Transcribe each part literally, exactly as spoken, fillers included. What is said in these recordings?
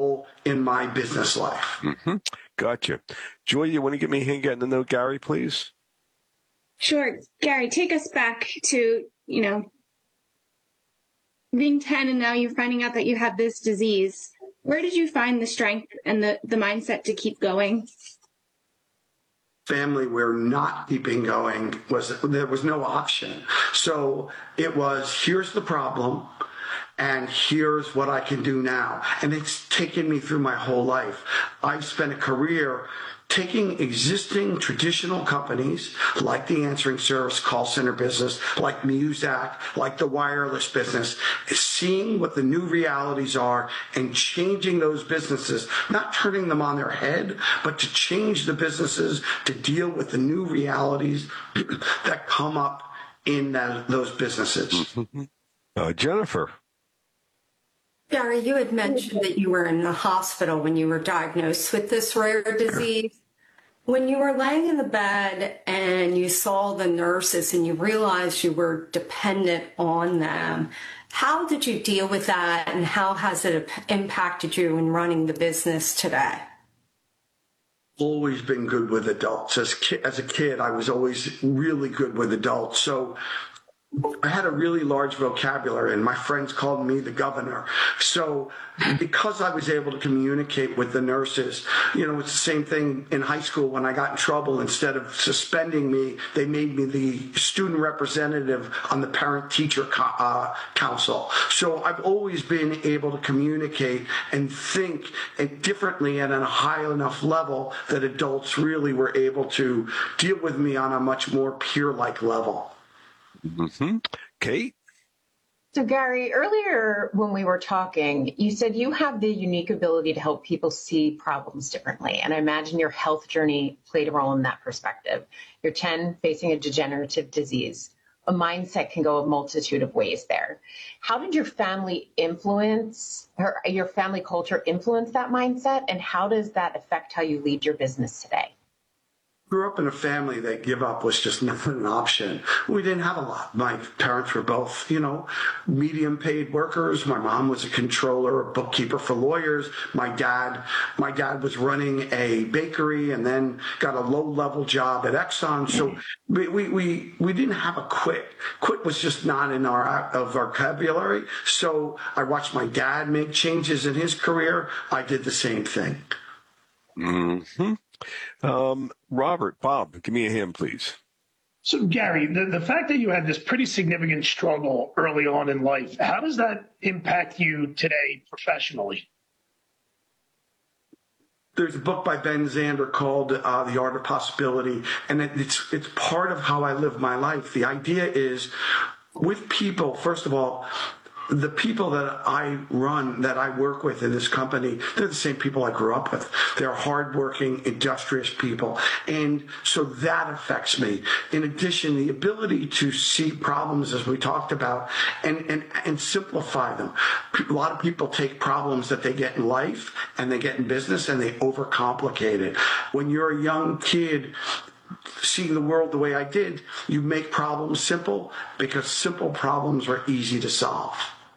role in my business life. Mm-hmm. Gotcha. Joy, you want to give me a hand getting to know Gary, please? Sure. Gary, take us back to, you know, being ten and now you're finding out that you have this disease. Where did you find the strength and the, the mindset to keep going? Family where not keeping going was, there was no option. So it was, here's the problem and here's what I can do now. And it's taken me through my whole life. I've spent a career taking existing traditional companies like the answering service call center business, like Muzak, like the wireless business, seeing what the new realities are and changing those businesses, not turning them on their head, but to change the businesses to deal with the new realities that come up in that, those businesses. Mm-hmm. uh, Jennifer. Gary, you had mentioned that you were in the hospital when you were diagnosed with this rare disease. When you were laying in the bed and you saw the nurses and you realized you were dependent on them, how did you deal with that and how has it impacted you in running the business today? Always been good with adults. As, ki- as a kid, I was always really good with adults. So I had a really large vocabulary and my friends called me the governor. So because I was able to communicate with the nurses, you know, it's the same thing in high school when I got in trouble. Instead of suspending me, they made me the student representative on the parent-teacher co- uh, council. So I've always been able to communicate and think differently and at a high enough level that adults really were able to deal with me on a much more peer-like level. Mm-hmm. Kate? So Gary, earlier when we were talking, you said you have the unique ability to help people see problems differently. And I imagine your health journey played a role in that perspective. You're ten, facing a degenerative disease. A mindset can go a multitude of ways there. How did your family influence, or your family culture influence that mindset? And how does that affect how you lead your business today? Grew up in a family that give up was just not an option. We didn't have a lot. My parents were both, you know, medium paid workers. My mom was a controller, a bookkeeper for lawyers. My dad, my dad was running a bakery and then got a low level job at Exxon. So we, we, we, we didn't have a quit. Quit was just not in our, of our vocabulary. So I watched my dad make changes in his career. I did the same thing. Mm-hmm. Um, Robert, Bob, give me a hand, please. So, Gary, the, the fact that you had this pretty significant struggle early on in life, how does that impact you today professionally? There's a book by Ben Zander called uh, The Art of Possibility, and it, it's it's part of how I live my life. The idea is with people, first of all, the people that I run, that I work with in this company, they're the same people I grew up with. They're hardworking, industrious people. And so that affects me. In addition, the ability to see problems, as we talked about, and, and, and simplify them. A lot of people take problems that they get in life and they get in business and they overcomplicate it. When you're a young kid, seeing the world the way I did, you make problems simple because simple problems are easy to solve.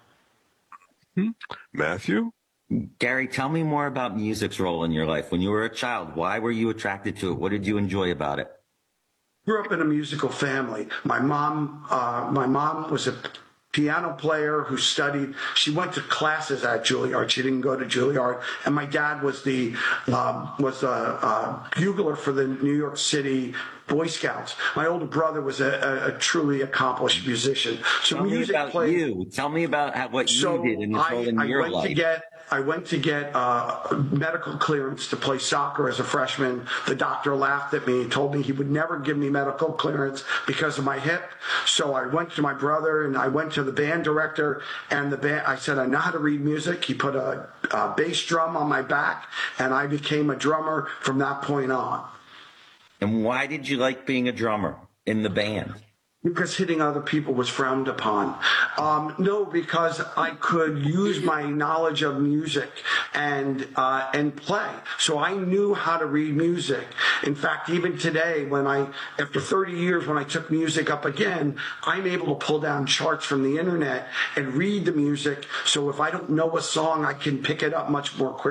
Hmm. Matthew? Gary, tell me more about music's role in your life. When you were a child, why were you attracted to it? What did you enjoy about it? Grew up in a musical family. My mom, uh, my mom was a piano player who studied. She went to classes at Juilliard. She didn't go to Juilliard. And my dad was the um, was a, a bugler for the New York City Boy Scouts. My older brother was a, a, a truly accomplished musician. So Tell music me about played, you. Tell me about how, what so you did in, I, in I your went life. To get, I went to get uh, medical clearance to play soccer as a freshman. The doctor laughed at me and told me he would never give me medical clearance because of my hip. So I went to my brother and I went to the band director, and the band, I said, I know how to read music. He put a, a bass drum on my back and I became a drummer from that point on. And why did you like being a drummer in the band? Because hitting other people was frowned upon. Um, no, because I could use my knowledge of music and uh, and play. So I knew how to read music. In fact, even today, when I, after thirty years, when I took music up again, I'm able to pull down charts from the internet and read the music. So if I don't know a song, I can pick it up much more quickly.